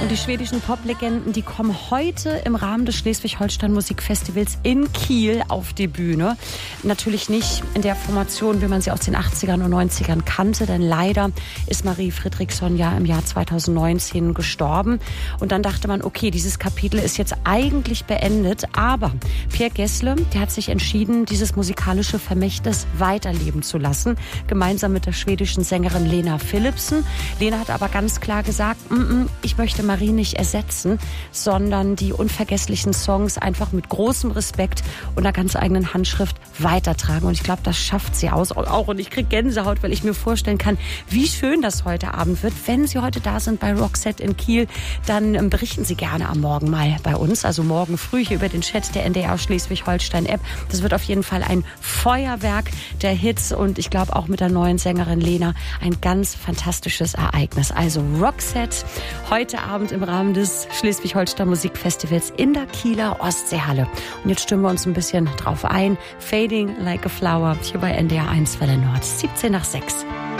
Und die schwedischen Poplegenden, die kommen heute im Rahmen des Schleswig-Holstein Musikfestivals in Kiel auf die Bühne. Natürlich nicht in der Formation, wie man sie aus den 80ern und 90ern kannte, denn leider ist Marie Fredriksson ja im Jahr 2019 gestorben. Und dann dachte man, okay, dieses Kapitel ist jetzt eigentlich beendet, aber Pierre Gessle, der hat sich entschieden, dieses musikalische Vermächtnis weiterleben zu lassen, gemeinsam mit der schwedischen Sängerin Lena Philipsen. Lena hat aber ganz klar gesagt, ich möchte Marie nicht ersetzen, sondern die unvergesslichen Songs einfach mit großem Respekt und einer ganz eigenen Handschrift weitertragen. Und ich glaube, das schafft sie auch. Und ich kriege Gänsehaut, weil ich mir vorstellen kann, wie schön das heute Abend wird. Wenn Sie heute da sind bei Roxette in Kiel, dann berichten Sie gerne am Morgen mal bei uns. Also morgen früh hier über den Chat der NDR Schleswig-Holstein-App. Das wird auf jeden Fall ein Feuerwerk der Hits und ich glaube auch mit der neuen Sängerin Lena ein ganz fantastisches Ereignis. Also Roxette heute Abend im Rahmen des Schleswig-Holstein Musikfestivals in der Kieler Ostseehalle. Und jetzt stimmen wir uns ein bisschen drauf ein. Fading Like a Flower hier bei NDR 1 Welle Nord. 17 nach 6.